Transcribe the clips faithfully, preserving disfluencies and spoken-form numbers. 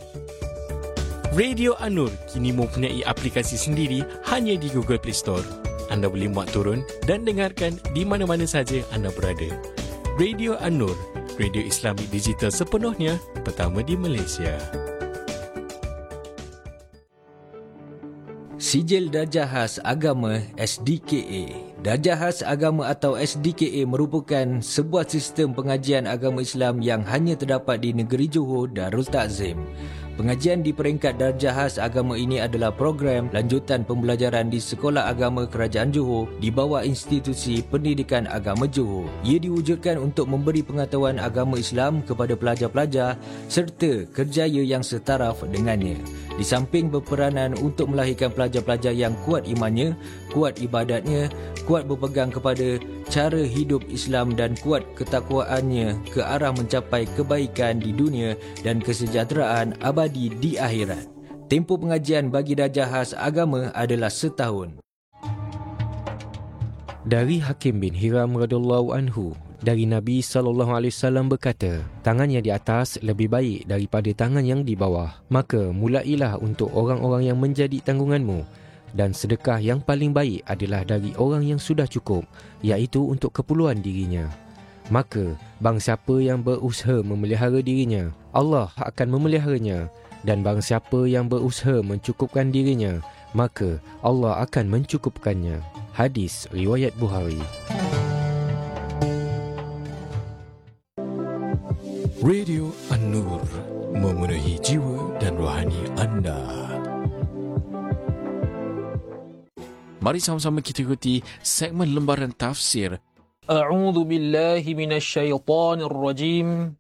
Radio An-Nur kini mempunyai aplikasi sendiri hanya di Google Play Store. Anda boleh muat turun dan dengarkan di mana-mana saja anda berada. Radio An-Nur, radio Islami digital sepenuhnya, pertama di Malaysia. Sijil Darjah Khas Agama S D K A. Darjah Khas Agama atau S D K A merupakan sebuah sistem pengajian agama Islam yang hanya terdapat di negeri Johor Darul Ta'zim. Pengajian di peringkat Darjah Khas Agama ini adalah program lanjutan pembelajaran di Sekolah Agama Kerajaan Johor di bawah Institusi Pendidikan Agama Johor. Ia diwujudkan untuk memberi pengetahuan agama Islam kepada pelajar-pelajar serta kerjaya yang setaraf dengannya. Di samping berperanan untuk melahirkan pelajar-pelajar yang kuat imannya, kuat ibadatnya, kuat berpegang kepada cara hidup Islam dan kuat ketakwaannya ke arah mencapai kebaikan di dunia dan kesejahteraan abadi di akhirat. Tempoh pengajian bagi Darjah Khas Agama adalah setahun. Dari Hakim bin Hiram radhiyallahu anhu, dari Nabi sallallahu alaihi wasallam berkata, tangan yang di atas lebih baik daripada tangan yang di bawah. Maka mulailah untuk orang-orang yang menjadi tanggunganmu, dan sedekah yang paling baik adalah dari orang yang sudah cukup, iaitu untuk keperluan dirinya. Maka barang siapa yang berusaha memelihara dirinya, Allah akan memeliharanya, dan barang siapa yang berusaha mencukupkan dirinya, maka Allah akan mencukupkannya. Hadis riwayat Bukhari. Radio An-Nur, memenuhi jiwa dan rohani anda. Mari sama-sama kita ikuti segmen lembaran tafsir. A'udzu billahi minasy syaithanir rajim.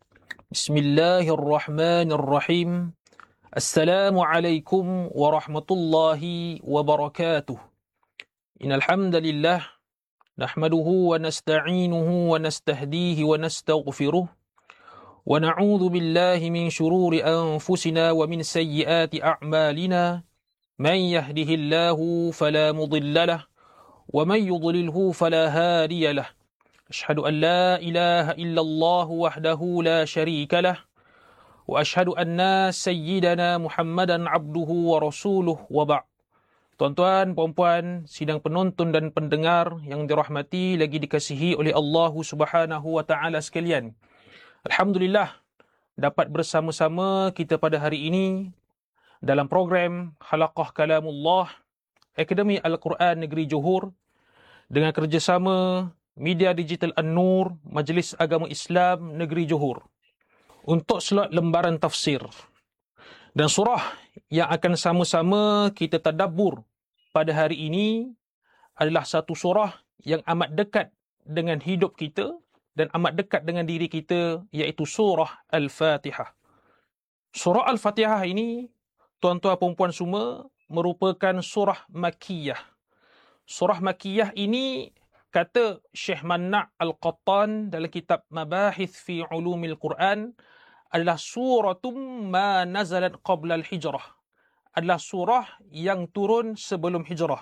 Bismillahirrahmanirrahim. Assalamualaikum warahmatullahi wabarakatuh. Innal hamdalillah nahmaduhu wa nasta'inuhu wa nastahdihi wa nastaghfiruh. ونعوذ بالله من شرور أنفسنا ومن سيئات أعمالنا من يهده الله فلا مضل له ومن يضلله فلا هادي له أشهد أن لا إله إلا الله وحده لا شريك له وأشهد أن سيدنا محمدا عبده ورسوله وبعد. Tuan-tuan, puan-puan, sidang penonton dan pendengar yang dirahmati lagi dikasihi oleh Allah Subhanahu wa taala sekalian. Alhamdulillah, dapat bersama-sama kita pada hari ini dalam program Halaqah Kalamullah Akademi Al-Quran Negeri Johor dengan kerjasama Media Digital An-Nur Majlis Agama Islam Negeri Johor untuk slot lembaran tafsir. Dan surah yang akan sama-sama kita tadabbur pada hari ini adalah satu surah yang amat dekat dengan hidup kita dan amat dekat dengan diri kita, iaitu surah Al-Fatihah. Surah Al-Fatihah ini, tuan-tuan perempuan semua, merupakan surah Makkiyah. Surah Makkiyah ini, kata Syekh Manna' Al-Qattan dalam kitab Mabahith fi Ulumil Quran, adalah suratum ma nazalat qabla al-hijrah. Adalah surah yang turun sebelum hijrah.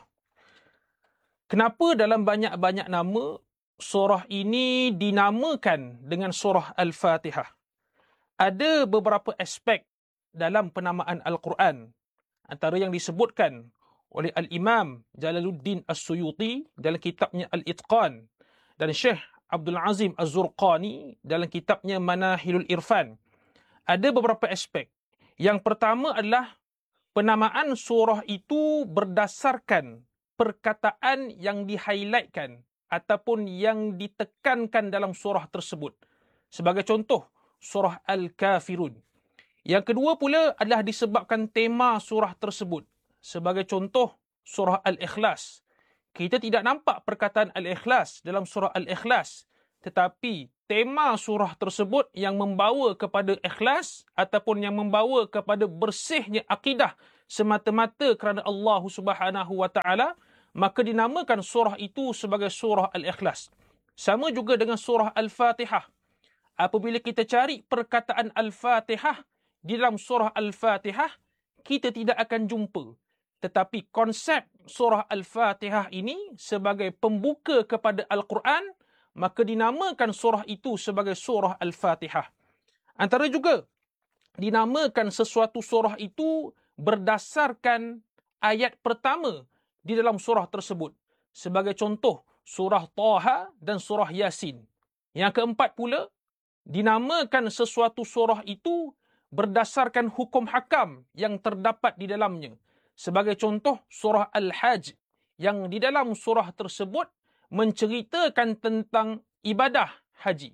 Kenapa dalam banyak-banyak nama, surah ini dinamakan dengan surah Al-Fatihah? Ada beberapa aspek dalam penamaan Al-Quran. Antara yang disebutkan oleh Al-Imam Jalaluddin As-Suyuti dalam kitabnya Al-Itqan dan Syekh Abdul Azim Az-Zurqani dalam kitabnya Manahilul Irfan. Ada beberapa aspek. Yang pertama adalah penamaan surah itu berdasarkan perkataan yang di-highlightkan ataupun yang ditekankan dalam surah tersebut. Sebagai contoh, surah Al-Kafirun. Yang kedua pula adalah disebabkan tema surah tersebut. Sebagai contoh, surah Al-Ikhlas. Kita tidak nampak perkataan Al-Ikhlas dalam surah Al-Ikhlas. Tetapi tema surah tersebut yang membawa kepada ikhlas ataupun yang membawa kepada bersihnya akidah semata-mata kerana Allah Subhanahu wa taala, maka dinamakan surah itu sebagai surah Al-Ikhlas. Sama juga dengan surah Al-Fatihah. Apabila kita cari perkataan Al-Fatihah di dalam surah Al-Fatihah, kita tidak akan jumpa. Tetapi konsep surah Al-Fatihah ini sebagai pembuka kepada Al-Quran, maka dinamakan surah itu sebagai surah Al-Fatihah. Antara juga dinamakan sesuatu surah itu berdasarkan ayat pertama di dalam surah tersebut. Sebagai contoh, surah Taha dan surah Yasin. Yang keempat pula, dinamakan sesuatu surah itu berdasarkan hukum hakam yang terdapat di dalamnya. Sebagai contoh, surah Al-Hajj, yang di dalam surah tersebut menceritakan tentang ibadah haji.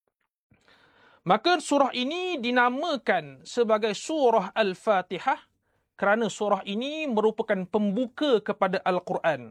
Maka surah ini dinamakan sebagai surah Al-Fatihah kerana surah ini merupakan pembuka kepada Al-Quran.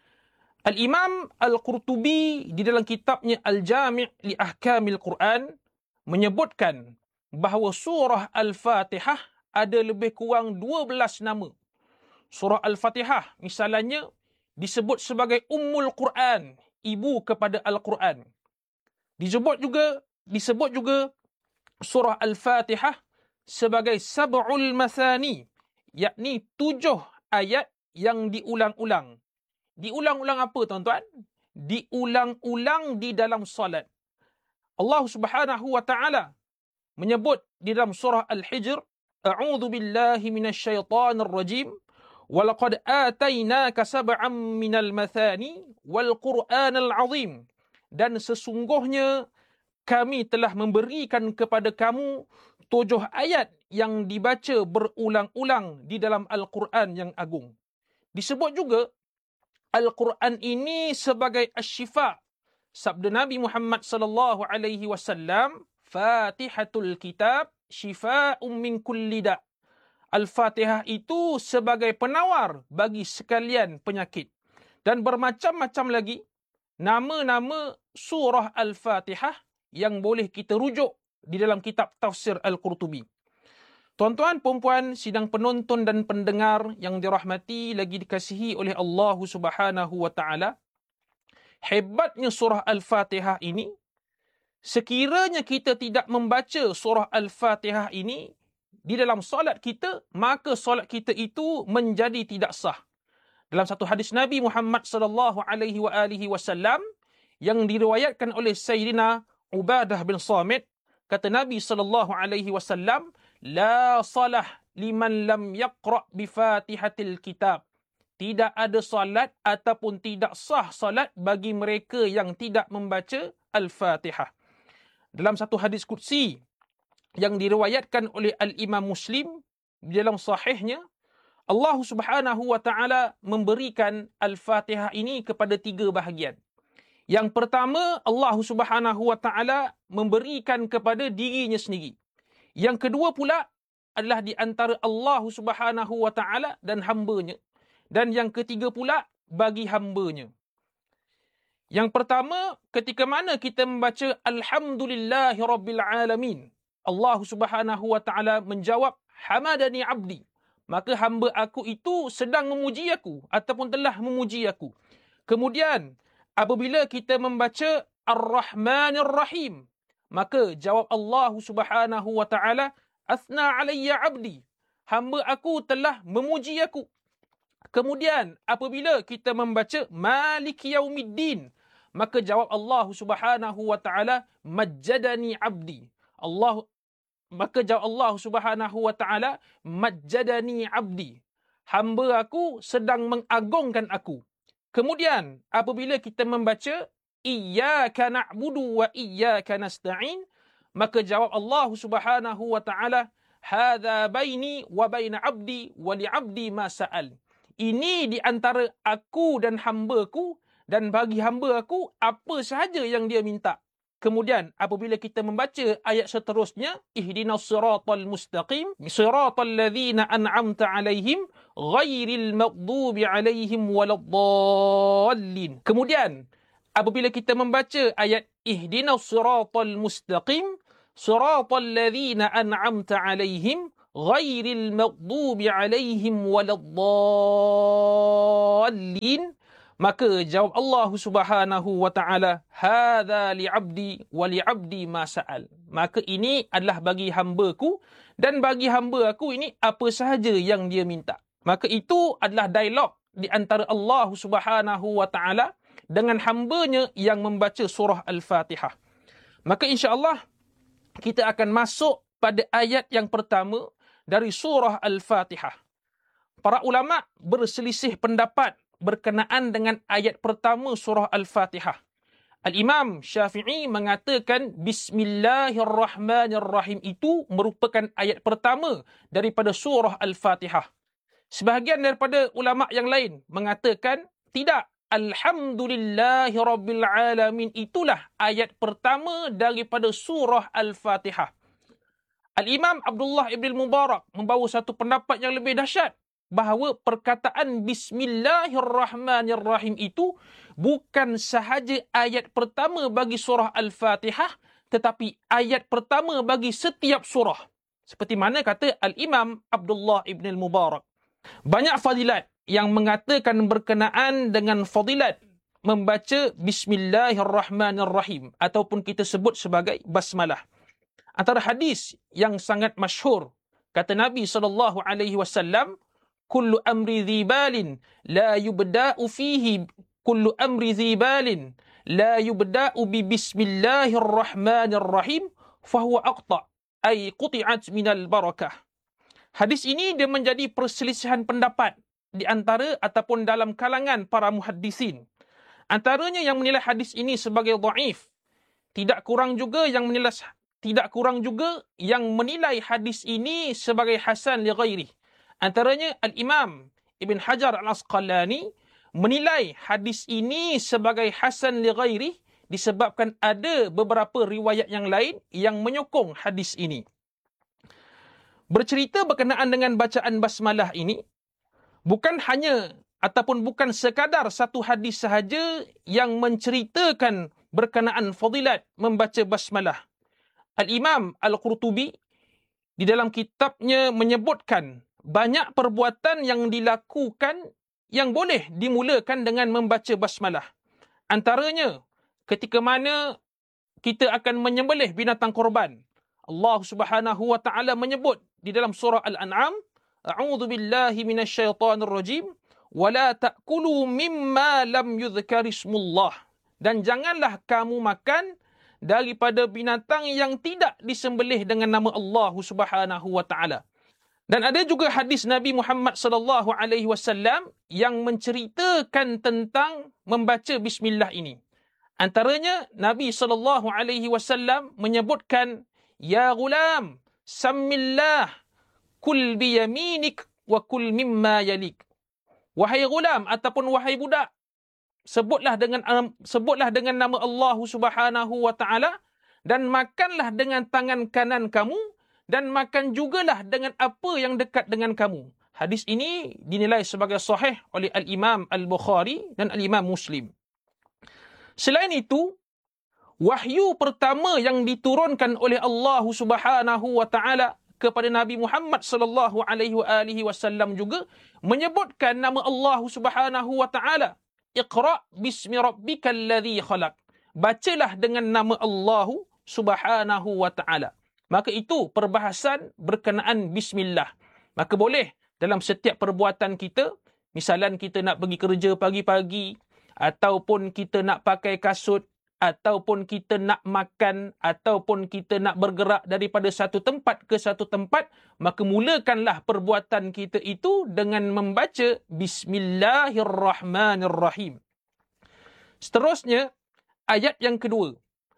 Al-Imam Al-Qurtubi di dalam kitabnya Al-Jami' li Ahkamil Quran menyebutkan bahawa surah Al-Fatihah ada lebih kurang dua belas nama. Surah Al-Fatihah misalnya disebut sebagai Ummul Quran, ibu kepada Al-Quran. Disebut juga disebut juga surah Al-Fatihah sebagai Sab'ul Mathani, yakni tujuh ayat yang diulang-ulang. Diulang-ulang apa tuan-tuan? Diulang-ulang di dalam salat. Allah Subhanahu wa taala menyebut di dalam surah Al-Hijr, A'udzu billahi minasyaitonir rajim, wa laqad atainaka sab'an minal mathani wal Qur'anal 'azim. Dan sesungguhnya kami telah memberikan kepada kamu tujuh ayat yang dibaca berulang-ulang di dalam Al-Quran yang agung. Disebut juga Al-Quran ini sebagai asy-syifa. Sabda Nabi Muhammad sallallahu alaihi wasallam, Fatihatul Kitab syifaa'un min kulli da'. Al-Fatihah itu sebagai penawar bagi sekalian penyakit. Dan bermacam-macam lagi nama-nama surah Al-Fatihah yang boleh kita rujuk di dalam kitab tafsir Al-Qurtubi. Tuan-tuan, perempuan, sidang penonton dan pendengar yang dirahmati lagi dikasihi oleh Allah Subhanahu wa taala, hebatnya surah Al-Fatihah ini, sekiranya kita tidak membaca surah Al-Fatihah ini di dalam solat kita, maka solat kita itu menjadi tidak sah. Dalam satu hadis Nabi Muhammad sallallahu alaihi wa alihi wasallam yang diriwayatkan oleh Sayyidina Ubadah bin Samit, kata Nabi sallallahu alaihi wasallam, la salah liman lam yaqra bi Fatihatil Kitab. Tidak ada salat ataupun tidak sah salat bagi mereka yang tidak membaca Al-Fatihah. Dalam satu hadis qudsi yang diriwayatkan oleh Al-Imam Muslim di dalam sahihnya, Allah Subhanahu wa taala memberikan Al-Fatihah ini kepada tiga bahagian. Yang pertama, Allah Subhanahu wa taala memberikan kepada dirinya sendiri. Yang kedua pula adalah di antara Allah Subhanahu wa taala dan hamba-Nya. Dan yang ketiga pula bagi hamba-Nya. Yang pertama, ketika mana kita membaca Alhamdulillahi Rabbil Alamin, Allah Subhanahu wa taala menjawab, Hamadani abdi. Maka hamba aku itu sedang memuji aku ataupun telah memuji aku. Kemudian apabila kita membaca Ar-Rahmanir Rahim, maka jawab Allah Subhanahu wa taala, Athna alayya abdi. Hamba aku telah memuji aku. Kemudian apabila kita membaca Maliki Yaumiddin, maka jawab Allah Subhanahu wa taala, Majjadani abdi. Allah maka jawab Allah Subhanahu wa taala, Majjadani abdi. Hamba aku sedang mengagungkan aku. Kemudian apabila kita membaca Iyyaka na'budu wa iyyaka nasta'in, maka jawab Allah Subhanahu wa taala, Hadza baini wa baina abdi wa li abdi ma sa'al. Ini di antara aku dan hamba-Ku, dan bagi hamba aku apa sahaja yang dia minta. Kemudian apabila kita membaca ayat seterusnya, Ihdinas siratal mustaqim, siratal ladzina an'amta 'alaihim ghairil maghdubi 'alaihim waladdallin. Kemudian apabila kita membaca ayat Ihdinas siratal mustaqim, siratal ladzina an'amta 'alaihim ghairil maghdubi 'alaihim waladdallin, maka jawab Allah Subhanahu wa taala, hadza li 'abdi wa li 'abdi ma sa'al. Maka ini adalah bagi hamba-Ku, dan bagi hamba aku ini apa sahaja yang dia minta. Maka itu adalah dialog di antara Allah Subhanahu wa taala dengan hamba-Nya yang membaca surah Al-Fatihah. Maka insya-Allah kita akan masuk pada ayat yang pertama dari surah Al-Fatihah. Para ulama berselisih pendapat berkenaan dengan ayat pertama surah Al-Fatihah. Al-Imam Syafi'i mengatakan Bismillahirrahmanirrahim itu merupakan ayat pertama daripada surah Al-Fatihah. Sebahagian daripada ulama yang lain mengatakan tidak. Alhamdulillahirrabbilalamin itulah ayat pertama daripada surah Al-Fatihah. Al-Imam Abdullah ibn Mubarak membawa satu pendapat yang lebih dahsyat, bahawa perkataan Bismillahirrahmanirrahim itu bukan sahaja ayat pertama bagi surah Al-Fatihah, tetapi ayat pertama bagi setiap surah. Seperti mana kata Al-Imam Abdullah ibn Mubarak. Banyak fadilat yang mengatakan berkenaan dengan fadilat membaca Bismillahirrahmanirrahim ataupun kita sebut sebagai basmalah. Antara hadis yang sangat masyhur, kata Nabi sallallahu alaihi wasallam, kullu amri dhibalin la yubda'u fihi kullu amri dhibalin la yubda'u bi bismillahirrahmanirrahim fahuwa aqta ay quti'at minal barakah. Hadis ini dia menjadi perselisihan pendapat di antara ataupun dalam kalangan para muhaddisin. Antaranya yang menilai hadis ini sebagai dhaif, tidak kurang juga yang menilai tidak kurang juga yang menilai hadis ini sebagai hasan li ghairi. Antaranya Al-Imam Ibn Hajar Al-Asqalani menilai hadis ini sebagai hasan li ghairi disebabkan ada beberapa riwayat yang lain yang menyokong hadis ini. Bercerita berkenaan dengan bacaan basmalah ini, bukan hanya ataupun bukan sekadar satu hadis sahaja yang menceritakan berkenaan fadilat membaca basmalah. Al-Imam Al-Qurtubi di dalam kitabnya menyebutkan banyak perbuatan yang dilakukan yang boleh dimulakan dengan membaca basmalah. Antaranya, ketika mana kita akan menyembelih binatang korban, Allah Subhanahu wa taala menyebut di dalam surah Al-An'am, A'udzu billahi minasyaitonir rajim, wa la ta'kulu mimma lam yudhkar ismullah. Dan janganlah kamu makan daripada binatang yang tidak disembelih dengan nama Allah Subhanahu wa taala. Dan ada juga hadis Nabi Muhammad sallallahu alaihi wasallam yang menceritakan tentang membaca bismillah ini. Antaranya Nabi sallallahu alaihi wasallam menyebutkan, ya gulam, sammillah, kul biyaminik wa kul mimma yalik. Wahai gulam ataupun wahai budak, sebutlah dengan sebutlah dengan nama Allah Subhanahu wa taala dan makanlah dengan tangan kanan kamu dan makan jugalah dengan apa yang dekat dengan kamu. Hadis ini dinilai sebagai sahih oleh Al-Imam Al-Bukhari dan Al-Imam Muslim. Selain itu, wahyu pertama yang diturunkan oleh Allah Subhanahu wa taala kepada Nabi Muhammad sallallahu alaihi wasallam juga menyebutkan nama Allah Subhanahu wa taala. Iqra bismi rabbikal ladzi khalaq. Bacalah dengan nama Allah Subhanahu wa taala. Maka itu perbahasan berkenaan bismillah. Maka boleh dalam setiap perbuatan kita, misalan kita nak pergi kerja pagi-pagi, ataupun kita nak pakai kasut, ataupun kita nak makan, ataupun kita nak bergerak daripada satu tempat ke satu tempat, maka mulakanlah perbuatan kita itu dengan membaca Bismillahirrahmanirrahim. Seterusnya, ayat yang kedua.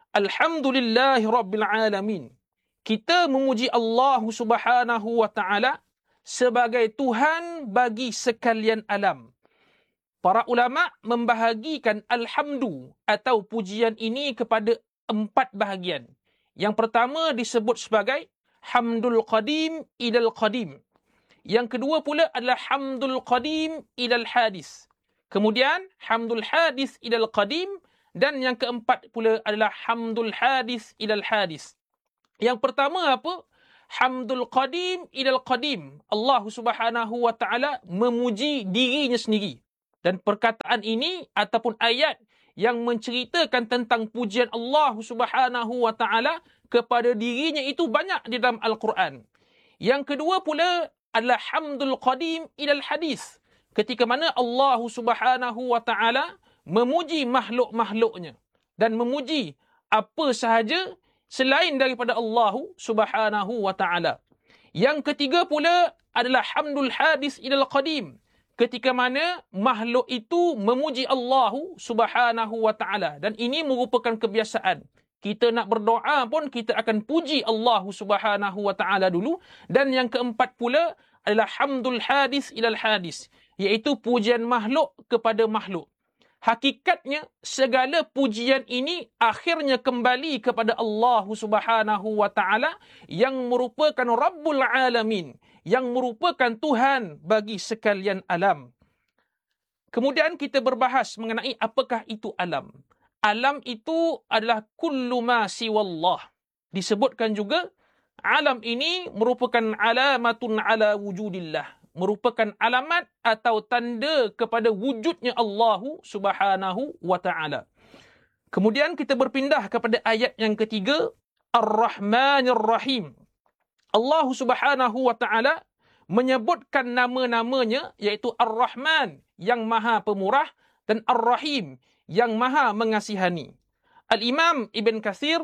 Alhamdulillahirrabbilalamin. Kita memuji Allah Subhanahu wa taala sebagai Tuhan bagi sekalian alam. Para ulama membahagikan alhamdu atau pujian ini kepada empat bahagian. Yang pertama disebut sebagai hamdul qadim ilal qadim. Yang kedua pula adalah hamdul qadim ilal hadis. Kemudian hamdul hadis ilal qadim, dan yang keempat pula adalah hamdul hadis ilal hadis. Yang pertama apa? Hamdul qadim ilal qadim. Allah Subhanahu wa taala memuji dirinya sendiri. Dan perkataan ini ataupun ayat yang menceritakan tentang pujian Allah Subhanahu wa taala kepada dirinya itu banyak di dalam Al-Quran. Yang kedua pula adalah hamdul qadim ilal hadis. Ketika mana Allah Subhanahu wa taala memuji makhluk-makhluknya dan memuji apa sahaja selain daripada Allah Subhanahu wa taala. Yang ketiga pula adalah hamdul hadis ilal qadim, ketika mana makhluk itu memuji Allah Subhanahu wa taala, dan ini merupakan kebiasaan. Kita nak berdoa pun kita akan puji Allah Subhanahu wa taala dulu. Dan yang keempat pula adalah hamdul hadis ilal hadis, iaitu pujian makhluk kepada makhluk. Hakikatnya segala pujian ini akhirnya kembali kepada Allah Subhanahu wa taala yang merupakan Rabbul Alamin, yang merupakan Tuhan bagi sekalian alam. Kemudian kita berbahas mengenai apakah itu alam. Alam itu adalah kullu ma siwallah. Disebutkan juga alam ini merupakan alamatun ala wujudillah, merupakan alamat atau tanda kepada wujudnya Allah Subhanahu wa taala. Kemudian kita berpindah kepada ayat yang ketiga, Ar-Rahmanir Rahim. Allah Subhanahu wa taala menyebutkan nama-namanya, iaitu Ar-Rahman yang Maha Pemurah dan Ar-Rahim yang Maha Mengasihani. Al-Imam Ibn Kathir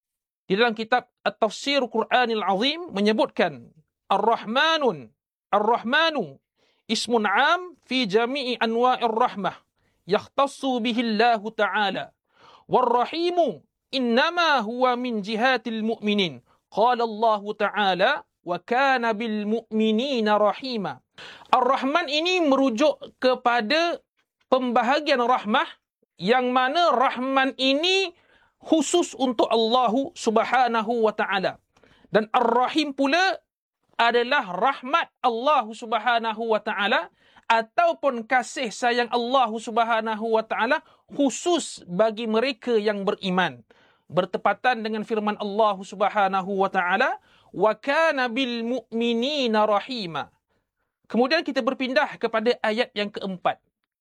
di dalam kitab At-Tafsir Quranil Azim menyebutkan Ar-Rahmanun Ar-Rahmanu ismun 'am fi jami'i anwa'ir rahmah yakhtassu bihi Allah ta'ala. War-Rahimu innama huwa min jihatil mu'minin. Qala Allah ta'ala wa kana bil mu'minina rahima. Ar-Rahman ini merujuk kepada pembahagian rahmah, yang mana Rahman ini khusus untuk Allah Subhanahu wa taala. Dan Ar-Rahim pula adalah rahmat Allah Subhanahu wa taala ataupun kasih sayang Allah Subhanahu wa taala khusus bagi mereka yang beriman. Bertepatan dengan firman Allah Subhanahu wa taala, wa kana bil mu'minina rahima. Kemudian kita berpindah kepada ayat yang keempat.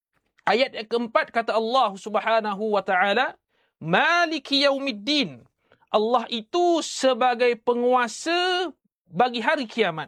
Ayat yang keempat kata Allah Subhanahu wa taala, Maliki yaumiddin. Allah itu sebagai penguasa bagi hari kiamat.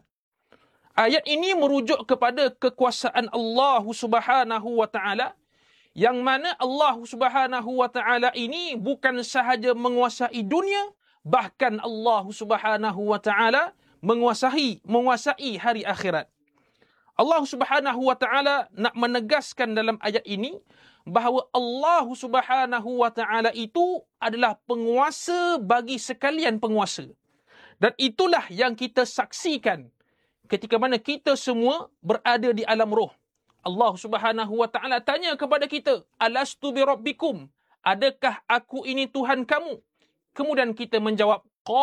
Ayat ini merujuk kepada kekuasaan Allah Subhanahu wa taala, yang mana Allah Subhanahu wa taala ini bukan sahaja menguasai dunia, bahkan Allah Subhanahu wa taala menguasai menguasai hari akhirat. Allah Subhanahu wa taala nak menegaskan dalam ayat ini bahawa Allah Subhanahu wa taala itu adalah penguasa bagi sekalian penguasa. Dan itulah yang kita saksikan ketika mana kita semua berada di alam roh. Allah Subhanahu wa taala tanya kepada kita, Alastu bi rabbikum? Adakah aku ini Tuhan kamu? Kemudian kita menjawab,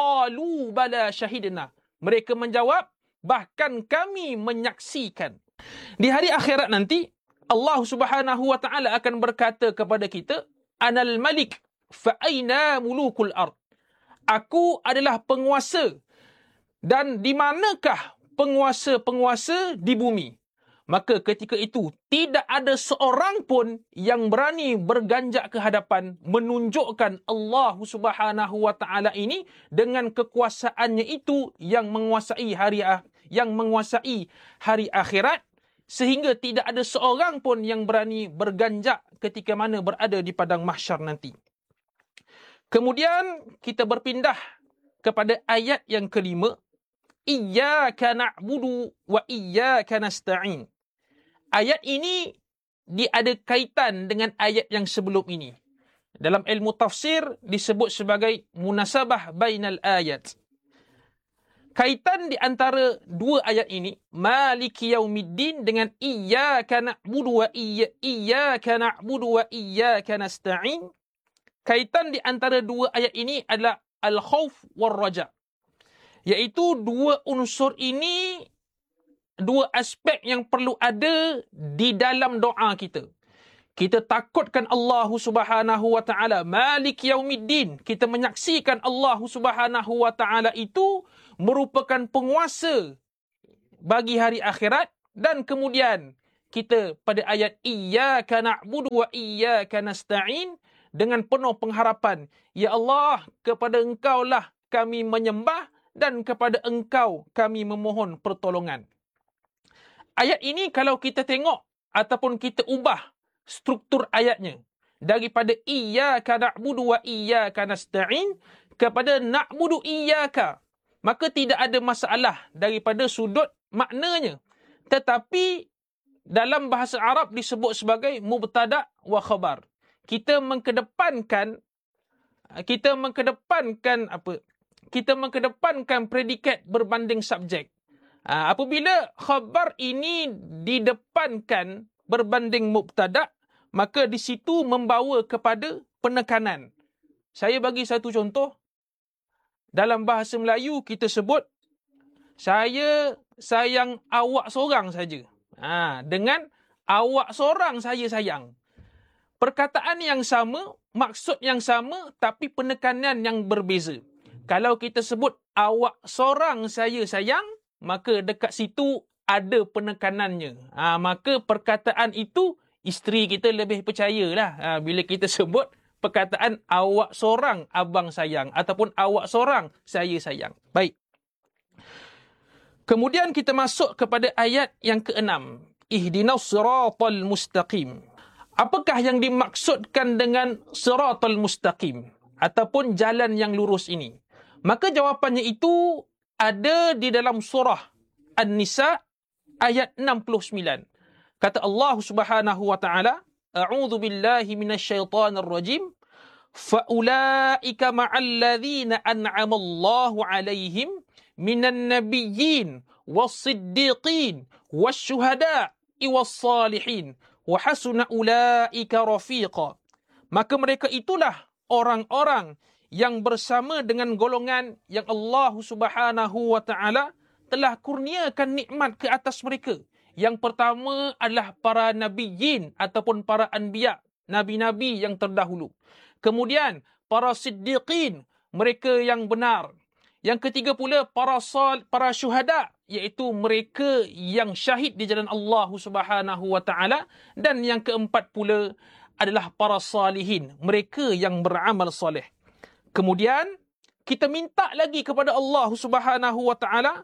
Qalu bala syahidna. Mereka menjawab, bahkan kami menyaksikan. Di hari akhirat nanti, Allah Subhanahu wa taala akan berkata kepada kita, Anal malik fa aina mulukul ard? Aku adalah penguasa, dan di manakah penguasa-penguasa di bumi? Maka ketika itu tidak ada seorang pun yang berani berganjak ke hadapan menunjukkan Allah Subhanahu wa taala ini dengan kekuasaannya itu yang menguasai hari yang menguasai hari akhirat, sehingga tidak ada seorang pun yang berani berganjak ketika mana berada di padang mahsyar nanti. Kemudian kita berpindah kepada ayat yang kelima, Iyyaka na'budu wa iyyaka nasta'in. Ayat ini dia ada kaitan dengan ayat yang sebelum ini. Dalam ilmu tafsir disebut sebagai munasabah bainal ayat. Kaitan di antara dua ayat ini, Maliki yaumiddin dengan Iyyaka na'budu wa iyyaka na'budu wa iyyaka nasta'in. Kaitan di antara dua ayat ini adalah al-khauf wal raja. Iaitu dua unsur ini, dua aspek yang perlu ada di dalam doa kita. Kita takutkan Allah Subhanahu wa taala, Malik Yaumiddin. Kita menyaksikan Allah Subhanahu wa taala itu merupakan penguasa bagi hari akhirat, dan kemudian kita pada ayat Iyyaka na'budu wa iyyaka nasta'in dengan penuh pengharapan, Ya Allah, kepada Engkau lah kami menyembah dan kepada Engkau kami memohon pertolongan. Ayat ini kalau kita tengok ataupun kita ubah struktur ayatnya daripada Iyyaka na'budu wa iyyaka nasta'in, kepada na'budu iyyaka, maka tidak ada masalah daripada sudut maknanya. Tetapi dalam bahasa Arab disebut sebagai mubtada' wa khabar. Kita mengkedepankan kita mengkedepankan apa? Kita mengkedepankan predikat berbanding subjek. Ha, apabila khabar ini didepankan berbanding mubtada', maka di situ membawa kepada penekanan. Saya bagi satu contoh. Dalam bahasa Melayu kita sebut, saya sayang awak seorang saja. Ha, dengan awak seorang saya sayang. Perkataan yang sama, maksud yang sama, tapi penekanan yang berbeza. Kalau kita sebut awak seorang saya sayang, maka dekat situ ada penekanannya. Ha, maka perkataan itu, isteri kita lebih percayalah ha, bila kita sebut perkataan awak seorang abang sayang ataupun awak seorang saya sayang. Baik. Kemudian kita masuk kepada ayat yang keenam. Ihdinas siratal mustaqim. Apakah yang dimaksudkan dengan siratal mustaqim ataupun jalan yang lurus ini? Maka jawapannya itu ada di dalam surah An-Nisa ayat enam puluh sembilan. Kata Allah Subhanahu wa taala, a'udzu billahi minasyaitonir rajim. Faulaika ma'al ladzina an'ama Allahu 'alaihim minan nabiyyin was-siddiqin wasyuhada'i was-salihin wa hasuna ulaika rafiqa. Maka mereka itulah orang-orang yang bersama dengan golongan yang Allah Subhanahu wa taala telah kurniakan nikmat ke atas mereka. Yang pertama adalah para nabiyyin ataupun para anbiya, nabi-nabi yang terdahulu. Kemudian para siddiqin, mereka yang benar. Yang ketiga pula para sal, para syuhada, iaitu mereka yang syahid di jalan Allah Subhanahu wa taala. Dan yang keempat pula adalah para salihin, mereka yang beramal soleh. Kemudian kita minta lagi kepada Allah Subhanahu wa taala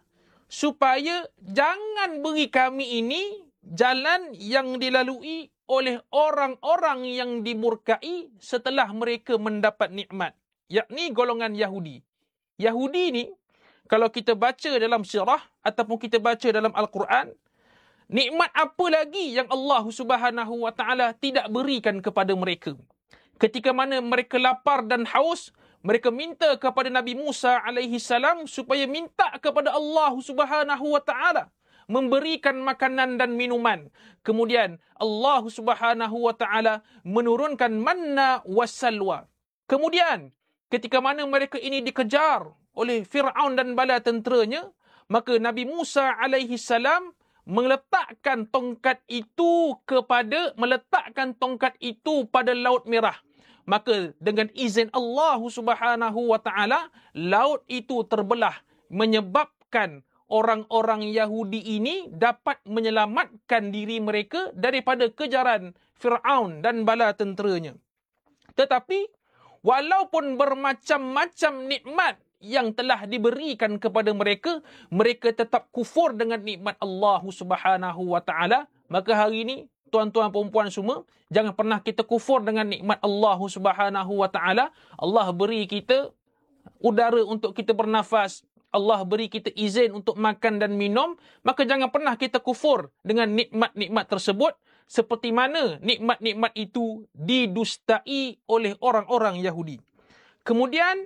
supaya jangan beri kami ini jalan yang dilalui oleh orang-orang yang dimurkai setelah mereka mendapat nikmat, yakni golongan Yahudi. Yahudi ni, kalau kita baca dalam sirah ataupun kita baca dalam Al-Quran, nikmat apa lagi yang Allah Subhanahu wa taala tidak berikan kepada mereka? Ketika mana mereka lapar dan haus, mereka minta kepada Nabi Musa alaihi salam supaya minta kepada Allah Subhanahu wa taala memberikan makanan dan minuman. Kemudian Allah Subhanahu wa taala menurunkan manna wassalwa. Kemudian ketika mana mereka ini dikejar oleh Fir'aun dan bala tenteranya, maka Nabi Musa alaihi salam meletakkan tongkat itu kepada meletakkan tongkat itu pada Laut Merah. Maka dengan izin Allah Subhanahu wa taala, laut itu terbelah, menyebabkan orang-orang Yahudi ini dapat menyelamatkan diri mereka daripada kejaran Fir'aun dan bala tenteranya. Tetapi walaupun bermacam-macam nikmat yang telah diberikan kepada mereka, mereka tetap kufur dengan nikmat Allah Subhanahu wa taala. Maka hari ini, tuan-tuan perempuan semua, jangan pernah kita kufur dengan nikmat Allah Subhanahu wa taala. Allah beri kita udara untuk kita bernafas, Allah beri kita izin untuk makan dan minum, maka jangan pernah kita kufur dengan nikmat-nikmat tersebut, seperti mana nikmat-nikmat itu didustai oleh orang-orang Yahudi. Kemudian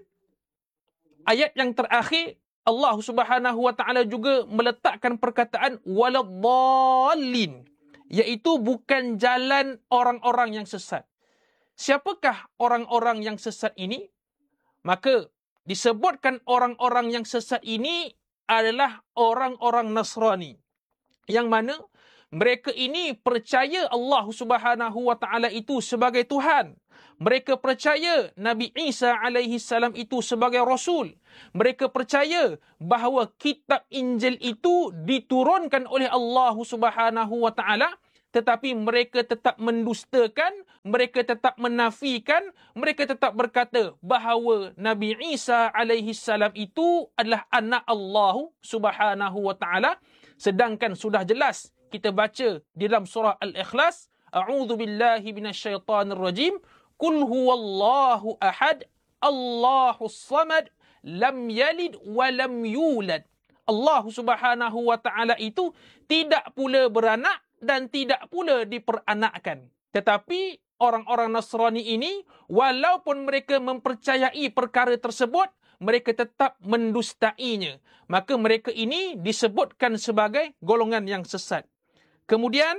ayat yang terakhir, Allah Subhanahu wa taala juga meletakkan perkataan waladdallin, iaitu bukan jalan orang-orang yang sesat. Siapakah orang-orang yang sesat ini? Maka disebutkan orang-orang yang sesat ini adalah orang-orang Nasrani, yang mana mereka ini percaya Allah Subhanahu wa taala itu sebagai Tuhan. Mereka percaya Nabi Isa alaihi salam itu sebagai Rasul. Mereka percaya bahawa kitab Injil itu diturunkan oleh Allah Subhanahu wa taala, tetapi mereka tetap mendustakan, mereka tetap menafikan, mereka tetap berkata bahawa Nabi Isa alaihi salam itu adalah anak Allah Subhanahu wa taala. Sedangkan sudah jelas kita baca di dalam surah Al-Ikhlas, a'udzu billahi minasyaitonir rajim, qul huwallahu ahad, Allahus samad lam yalid wa lam yulad. Allah Subhanahu wa taala itu tidak pula beranak dan tidak pula diperanakkan. Tetapi orang-orang Nasrani ini, walaupun mereka mempercayai perkara tersebut, mereka tetap mendustainya. Maka mereka ini disebutkan sebagai golongan yang sesat. Kemudian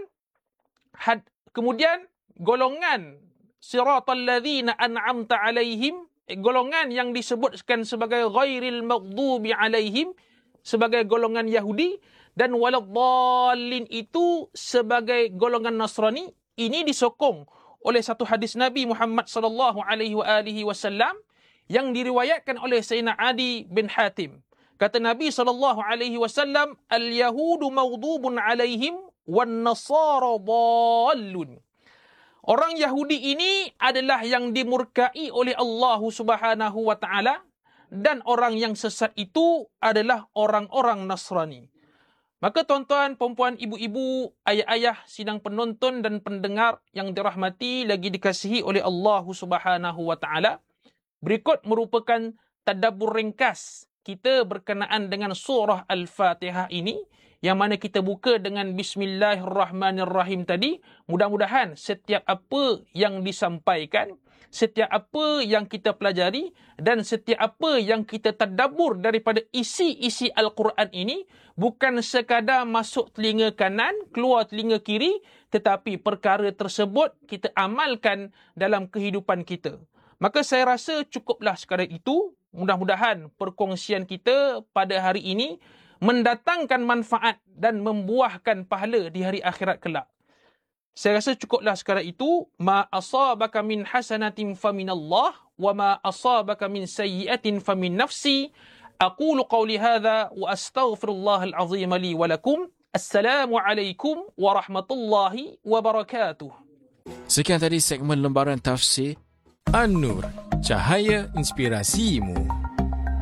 had, kemudian golongan siratal ladzina an'amta alaihim, golongan yang disebutkan sebagai ghairil maghdubi alaihim, sebagai golongan Yahudi, dan waladdallin itu sebagai golongan Nasrani. Ini disokong oleh satu hadis Nabi Muhammad sallallahu alaihi wasallam yang diriwayatkan oleh Sayyidina Adi bin Hatim. Kata Nabi sallallahu alaihi wasallam, al-yahudu maghdubun alaihim wan nasara dhallun. Orang Yahudi ini adalah yang dimurkai oleh Allah Subhanahu wa taala, dan orang yang sesat itu adalah orang-orang Nasrani. Maka tuan-tuan, puan-puan, ibu-ibu, ayah-ayah, sidang penonton dan pendengar yang dirahmati lagi dikasihi oleh Allah Subhanahu wa taala, berikut merupakan tadabbur ringkas kita berkenaan dengan surah Al-Fatihah ini, yang mana kita buka dengan Bismillahirrahmanirrahim tadi. Mudah-mudahan setiap apa yang disampaikan, setiap apa yang kita pelajari, dan setiap apa yang kita tadabbur daripada isi-isi Al-Quran ini bukan sekadar masuk telinga kanan, keluar telinga kiri, tetapi perkara tersebut kita amalkan dalam kehidupan kita. Maka saya rasa cukuplah sekadar itu. Mudah-mudahan perkongsian kita pada hari ini mendatangkan manfaat dan membuahkan pahala di hari akhirat kelak. Saya rasa cukuplah sekadar itu. Ma asabaka min hasanatin faminallah wa ma asabaka min sayyi'atin famin nafsi. Aqulu qawli hadha wa astaghfirullahal azim li wa lakum. Assalamualaikum warahmatullahi wabarakatuh. Sekian tadi segmen lembaran tafsir An-Nur, cahaya inspirasimu.